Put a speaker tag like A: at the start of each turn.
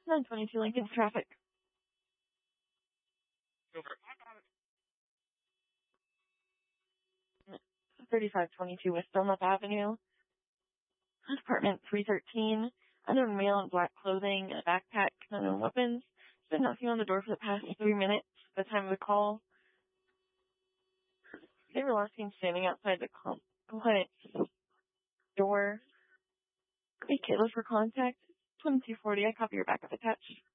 A: 922 Lincoln traffic.
B: Go for it.
A: 3522 West Dunlap Avenue. Apartment 313. Unknown male in black clothing, a backpack, unknown weapons. He's been knocking on the door for the past 3 minutes at the time of the call. They were last seen standing outside the complainant's door. Hey, kid, look for contact. 2240, I copy your backup attached.